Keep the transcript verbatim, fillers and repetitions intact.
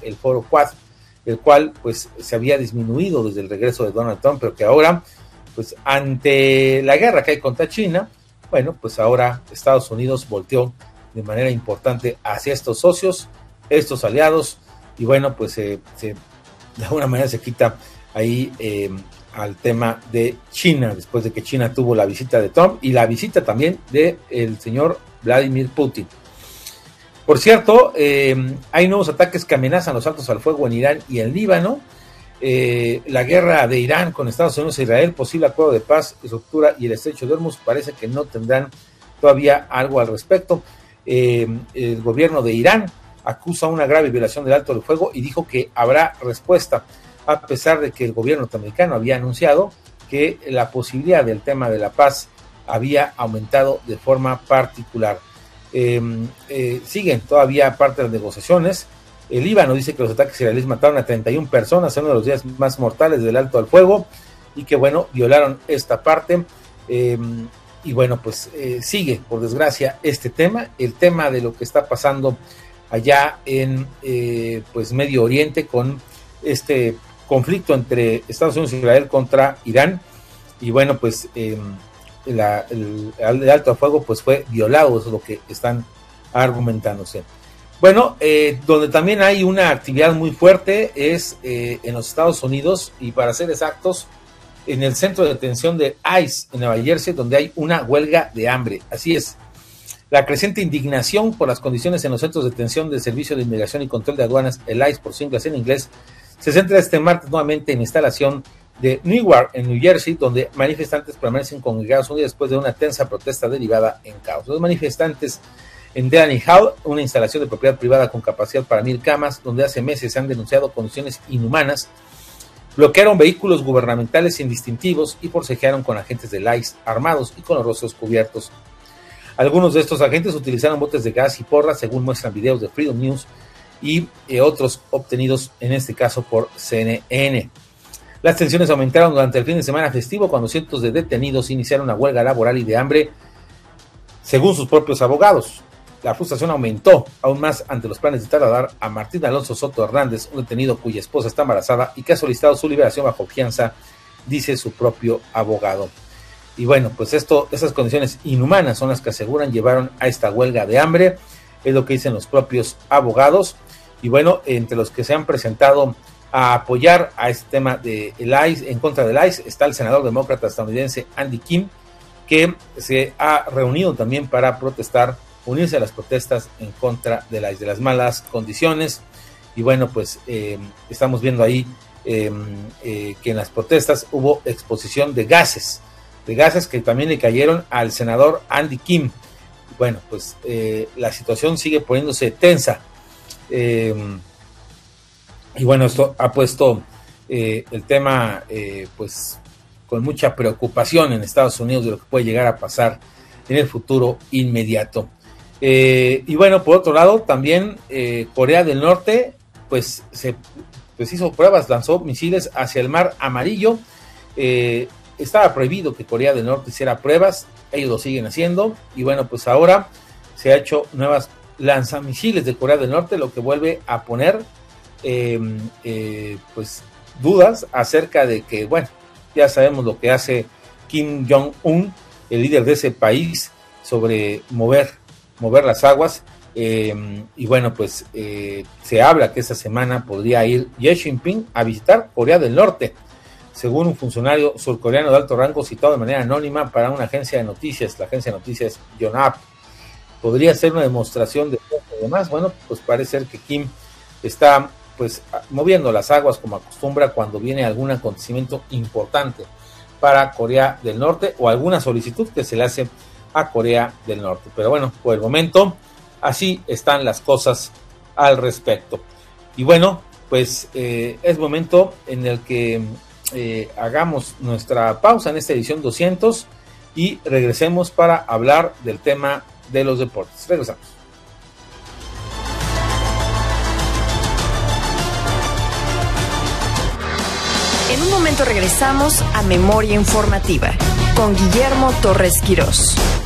el foro Quad, el cual pues se había disminuido desde el regreso de Donald Trump, pero que ahora, pues ante la guerra que hay contra China, bueno, pues ahora Estados Unidos volteó de manera importante hacia estos socios, estos aliados, y bueno, pues eh, se, de alguna manera se quita ahí eh, al tema de China, después de que China tuvo la visita de Trump y la visita también del señor Vladimir Putin. Por cierto, eh, hay nuevos ataques que amenazan los altos al fuego en Irán y en Líbano. Eh, la guerra de Irán con Estados Unidos e Israel, posible acuerdo de paz y ruptura, y el estrecho de Hormuz parece que no tendrán todavía algo al respecto. Eh, el gobierno de Irán acusa una grave violación del alto del fuego y dijo que habrá respuesta, a pesar de que el gobierno norteamericano había anunciado que la posibilidad del tema de la paz había aumentado de forma particular. Eh, eh, siguen todavía parte de las negociaciones. El Líbano dice que los ataques israelíes mataron a treinta y una personas en uno de los días más mortales del alto al fuego y que bueno, violaron esta parte. Eh, y bueno, pues eh, sigue, por desgracia, este tema, el tema de lo que está pasando allá en eh, pues Medio Oriente con este conflicto entre Estados Unidos e Israel contra Irán. Y bueno, pues eh, la, el, el alto al fuego pues fue violado, eso es lo que están argumentándose. Bueno, eh, donde también hay una actividad muy fuerte es eh, en los Estados Unidos, y para ser exactos, en el centro de detención de ICE en Nueva Jersey, donde hay una huelga de hambre. Así es, la creciente indignación por las condiciones en los centros de detención del Servicio de Inmigración y Control de Aduanas, el ICE por siglas en inglés, se centra este martes nuevamente en la instalación de Newark, en New Jersey, donde manifestantes permanecen congregados un día después de una tensa protesta derivada en caos. Los manifestantes en Delaney Hall, una instalación de propiedad privada con capacidad para mil camas, donde hace meses se han denunciado condiciones inhumanas, bloquearon vehículos gubernamentales sin distintivos y forcejearon con agentes del ICE armados y con los rostros cubiertos. Algunos de estos agentes utilizaron botes de gas y porras, según muestran videos de Freedom News y eh, otros obtenidos en este caso por C N N. Las tensiones aumentaron durante el fin de semana festivo cuando cientos de detenidos iniciaron una huelga laboral y de hambre, según sus propios abogados. La frustración aumentó aún más ante los planes de trasladar a Martín Alonso Soto Hernández, un detenido cuya esposa está embarazada y que ha solicitado su liberación bajo fianza, dice su propio abogado. Y bueno, pues esto, esas condiciones inhumanas son las que aseguran llevaron a esta huelga de hambre, es lo que dicen los propios abogados. Y bueno, entre los que se han presentado a apoyar a este tema de el ICE, en contra del ICE, está el senador demócrata estadounidense Andy Kim, que se ha reunido también para protestar, unirse a las protestas en contra de las, de las malas condiciones. Y bueno, pues eh, estamos viendo ahí eh, eh, que en las protestas hubo exposición de gases, de gases que también le cayeron al senador Andy Kim. Bueno, pues eh, la situación sigue poniéndose tensa. Eh, y bueno, esto ha puesto eh, el tema eh, pues con mucha preocupación en Estados Unidos de lo que puede llegar a pasar en el futuro inmediato. Eh, y bueno, por otro lado, también eh, Corea del Norte pues se pues hizo pruebas, lanzó misiles hacia el Mar Amarillo. Eh, estaba prohibido que Corea del Norte hiciera pruebas, ellos lo siguen haciendo, y bueno, pues ahora se ha hecho nuevas lanzamisiles de Corea del Norte, lo que vuelve a poner eh, eh, pues dudas acerca de que, bueno, ya sabemos lo que hace Kim Jong-un, el líder de ese país, sobre mover mover las aguas, eh, y bueno, pues eh, se habla que esta semana podría ir Xi Jinping a visitar Corea del Norte, según un funcionario surcoreano de alto rango citado de manera anónima para una agencia de noticias, la agencia de noticias Yonhap. Podría ser una demostración de fuerza y demás. Bueno, pues parece ser que Kim está pues moviendo las aguas como acostumbra cuando viene algún acontecimiento importante para Corea del Norte o alguna solicitud que se le hace a Corea del Norte. Pero bueno, por el momento así están las cosas al respecto. Y bueno, pues eh, es momento en el que eh, hagamos nuestra pausa en esta edición doscientos y regresemos para hablar del tema de los deportes. Regresamos. En un momento regresamos a Memoria Informativa con Guillermo Torres Quirós.